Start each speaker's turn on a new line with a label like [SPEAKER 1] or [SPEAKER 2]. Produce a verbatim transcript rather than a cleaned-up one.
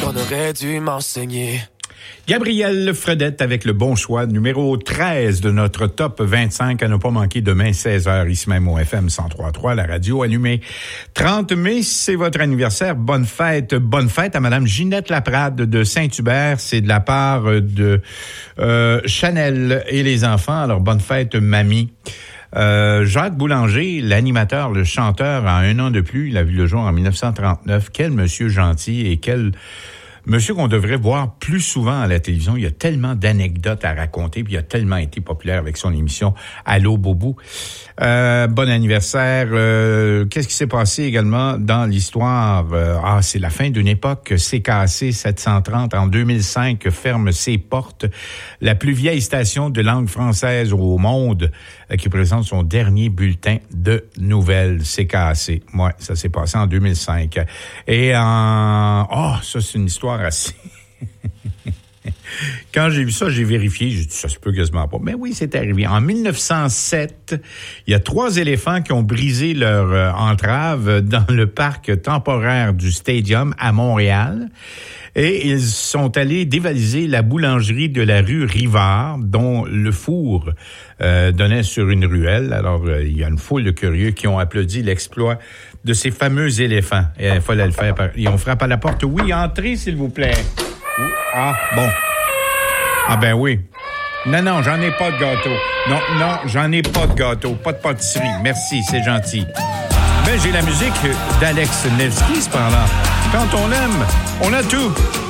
[SPEAKER 1] qu'on aurait dû m'enseigner.
[SPEAKER 2] Gabrielle Fredette avec le bon choix, numéro treize de notre top vingt-cinq à ne pas manquer demain seize heures, ici même au F M cent trois point trois, la radio allumée. trente mai, c'est votre anniversaire. Bonne fête, bonne fête à Madame Ginette Laprade de Saint-Hubert. C'est de la part de euh, Chanel et les enfants. Alors, bonne fête, mamie. Euh, Jacques Boulanger, l'animateur, le chanteur, a un an de plus. Il a vu le jour en dix-neuf cent trente-neuf. Quel monsieur gentil et quel monsieur qu'on devrait voir plus souvent à la télévision. Il y a tellement d'anecdotes à raconter, puis il a tellement été populaire avec son émission Allô Bobo. Euh, bon anniversaire. Euh, qu'est-ce qui s'est passé également dans l'histoire? Euh, ah, c'est la fin d'une époque. C K C sept cent trente en deux mille cinq ferme ses portes. La plus vieille station de langue française au monde euh, qui présente son dernier bulletin de nouvelles. C K C. Ouais, ça s'est passé en deux mille cinq. Et en... Oh, ça, c'est une histoire assez... Quand j'ai vu ça, j'ai vérifié, j'ai dit ça se peut quasiment pas. Mais oui, c'est arrivé. En dix-neuf cent sept, il y a trois éléphants qui ont brisé leur euh, entrave dans le parc temporaire du Stadium à Montréal. Et ils sont allés dévaliser la boulangerie de la rue Rivard, dont le four euh, donnait sur une ruelle. Alors, euh, il y a une foule de curieux qui ont applaudi l'exploit de ces fameux éléphants. Et il fallait le faire. Par... Et on frappe à la porte. Oui, entrez, s'il vous plaît. Ah, bon. Ah ben oui. Non, non, j'en ai pas de gâteau. Non, non, j'en ai pas de gâteau. Pas de pâtisserie. Merci, c'est gentil. Mais j'ai la musique d'Alex Nevsky, cependant. Quand on aime, on a tout.